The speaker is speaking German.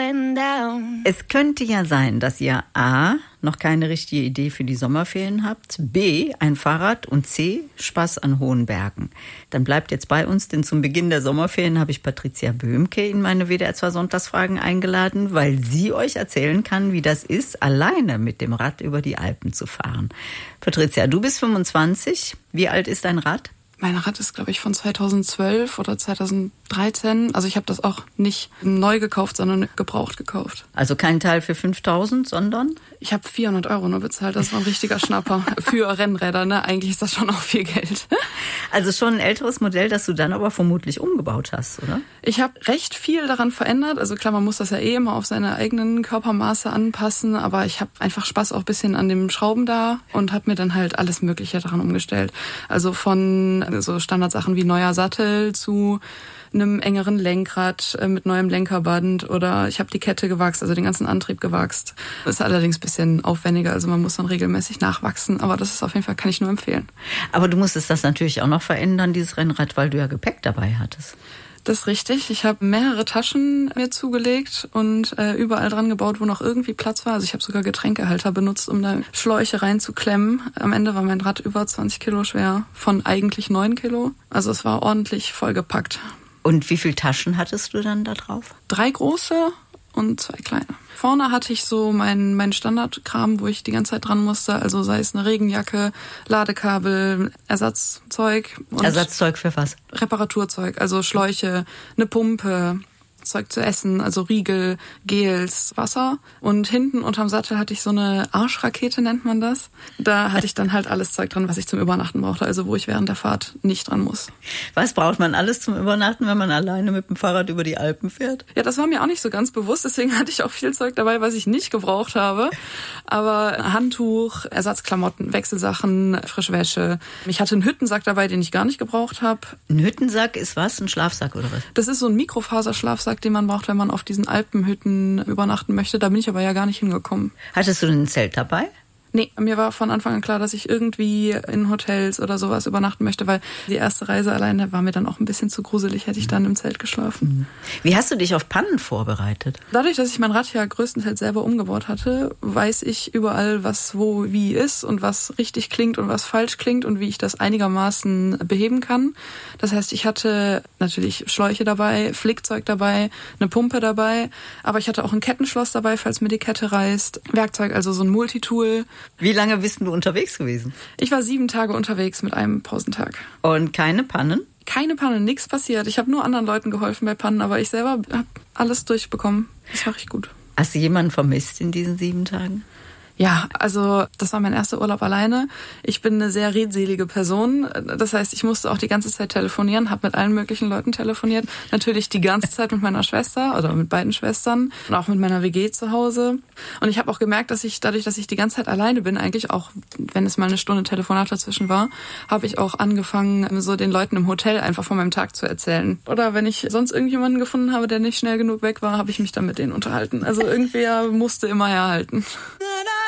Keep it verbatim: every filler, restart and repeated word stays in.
getting down. Es könnte ja sein, dass ihr A, noch keine richtige Idee für die Sommerferien habt, B, ein Fahrrad und C, Spaß an hohen Bergen. Dann bleibt jetzt bei uns, denn zum Beginn der Sommerferien habe ich Patricia Böhmke in meine W D R zwei Sonntagsfragen eingeladen, weil sie euch erzählen kann, wie das ist, alleine mit dem Rad über die Alpen zu fahren. Patricia, du bist fünfundzwanzig. Wie alt ist dein Rad? Mein Rad ist, glaube ich, von zweitausendzwölf oder zweitausenddreizehn. Also ich habe das auch nicht neu gekauft, sondern gebraucht gekauft. Also kein Teil für fünftausend, sondern? Ich habe vierhundert Euro nur bezahlt. Das war ein richtiger Schnapper für Rennräder. Ne? Eigentlich ist das schon auch viel Geld. Also schon ein älteres Modell, das du dann aber vermutlich umgebaut hast, oder? Ich habe recht viel daran verändert. Also klar, man muss das ja eh immer auf seine eigenen Körpermaße anpassen. Aber ich habe einfach Spaß auch ein bisschen an dem Schrauben da und habe mir dann halt alles Mögliche daran umgestellt. Also von so Standardsachen wie neuer Sattel zu einem engeren Lenkrad mit neuem Lenkerband oder ich habe die Kette gewachst, also den ganzen Antrieb gewachst. Das ist allerdings ein bisschen aufwendiger, also man muss dann regelmäßig nachwachsen, aber das ist auf jeden Fall, kann ich nur empfehlen. Aber du musstest das natürlich auch noch verändern, dieses Rennrad, weil du ja Gepäck dabei hattest. Das ist richtig. Ich habe mehrere Taschen mir zugelegt und äh, überall dran gebaut, wo noch irgendwie Platz war. Also ich habe sogar Getränkehalter benutzt, um da Schläuche reinzuklemmen. Am Ende war mein Rad über zwanzig Kilo schwer, von eigentlich neun Kilo. Also es war ordentlich vollgepackt. Und wie viele Taschen hattest du dann da drauf? Drei große und zwei kleine. Vorne hatte ich so meinen mein Standardkram, wo ich die ganze Zeit dran musste. Also sei es eine Regenjacke, Ladekabel, Ersatzzeug. Und Ersatzzeug für was? Reparaturzeug, also Schläuche, eine Pumpe, Zeug zu essen, also Riegel, Gels, Wasser. Und hinten unterm Sattel hatte ich so eine Arschrakete, nennt man das. Da hatte ich dann halt alles Zeug dran, was ich zum Übernachten brauchte, also wo ich während der Fahrt nicht dran muss. Was braucht man alles zum Übernachten, wenn man alleine mit dem Fahrrad über die Alpen fährt? Ja, das war mir auch nicht so ganz bewusst, deswegen hatte ich auch viel Zeug dabei, was ich nicht gebraucht habe. Aber Handtuch, Ersatzklamotten, Wechselsachen, frische Wäsche. Ich hatte einen Hüttensack dabei, den ich gar nicht gebraucht habe. Ein Hüttensack ist was? Ein Schlafsack oder was? Das ist so ein Mikrofaserschlafsack, den man braucht, wenn man auf diesen Alpenhütten übernachten möchte. Da bin ich aber ja gar nicht hingekommen. Hattest du denn ein Zelt dabei? Nee, mir war von Anfang an klar, dass ich irgendwie in Hotels oder sowas übernachten möchte, weil die erste Reise alleine war mir dann auch ein bisschen zu gruselig, hätte ich dann im Zelt geschlafen. Wie hast du dich auf Pannen vorbereitet? Dadurch, dass ich mein Rad ja größtenteils selber umgebaut hatte, weiß ich überall, was wo wie ist und was richtig klingt und was falsch klingt und wie ich das einigermaßen beheben kann. Das heißt, ich hatte natürlich Schläuche dabei, Flickzeug dabei, eine Pumpe dabei, aber ich hatte auch ein Kettenschloss dabei, falls mir die Kette reißt, Werkzeug, also so ein Multitool. Wie lange bist du unterwegs gewesen? Ich war sieben Tage unterwegs mit einem Pausentag. Und keine Pannen? Keine Panne, nichts passiert. Ich habe nur anderen Leuten geholfen bei Pannen, aber ich selber habe alles durchbekommen. Das war richtig gut. Hast du jemanden vermisst in diesen sieben Tagen? Ja, also das war mein erster Urlaub alleine. Ich bin eine sehr redselige Person. Das heißt, ich musste auch die ganze Zeit telefonieren, habe mit allen möglichen Leuten telefoniert. Natürlich die ganze Zeit mit meiner Schwester oder mit beiden Schwestern und auch mit meiner W G zu Hause. Und ich habe auch gemerkt, dass ich dadurch, dass ich die ganze Zeit alleine bin, eigentlich auch, wenn es mal eine Stunde Telefonat dazwischen war, habe ich auch angefangen, so den Leuten im Hotel einfach von meinem Tag zu erzählen. Oder wenn ich sonst irgendjemanden gefunden habe, der nicht schnell genug weg war, habe ich mich dann mit denen unterhalten. Also irgendwer musste immer herhalten.